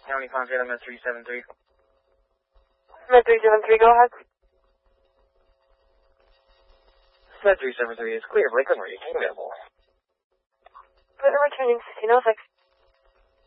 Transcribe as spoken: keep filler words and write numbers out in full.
County Ponce, I'm at three seven three. I'm at three seven three, go ahead. Sled three seven three is clear. Blake, where are you available? Put a returning sixteen oh six.